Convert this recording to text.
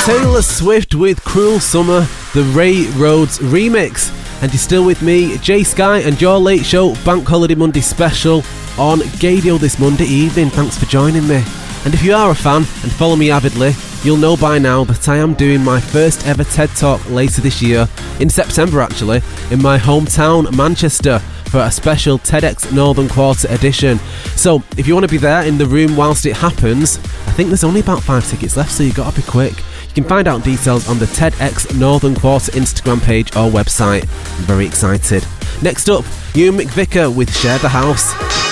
Taylor Swift with Cruel Summer, the Ray Rhodes remix. And you're still with me, Jay Sky, and your Late Show Bank Holiday Monday special on Gadio this Monday evening. Thanks for joining me. And if you are a fan and follow me avidly, you'll know by now that I am doing my first ever TED Talk later this year, in September actually, in my hometown Manchester, for a special TEDx Northern Quarter edition. So if you want to be there in the room whilst it happens, I think there's only about 5 tickets left, so you've got to be quick. You can find out details on the TEDx Northern Quarter Instagram page or website. I'm very excited. Next up, Ewan McVicker with Share the House.